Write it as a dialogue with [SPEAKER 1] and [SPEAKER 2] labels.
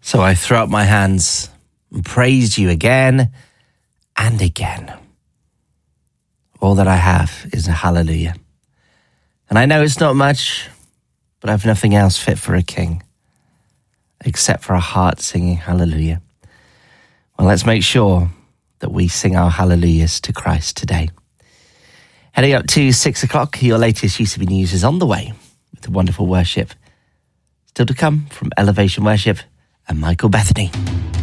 [SPEAKER 1] So I throw up my hands and praise you again and again. All that I have is a hallelujah. And I know it's not much, but I've nothing else fit for a king except for a heart singing hallelujah. Well, let's make sure that we sing our hallelujahs to Christ today. Heading up to 6 o'clock, your latest UCB news is on the way with the wonderful worship. Still to come from Elevation Worship and Michael Bethany.